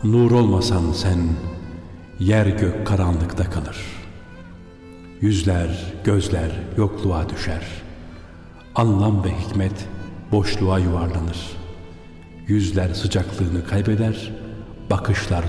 Nur olmasan sen, yer gök karanlıkta kalır. Yüzler, gözler yokluğa düşer. Anlam ve hikmet boşluğa yuvarlanır. Yüzler sıcaklığını kaybeder, bakışlar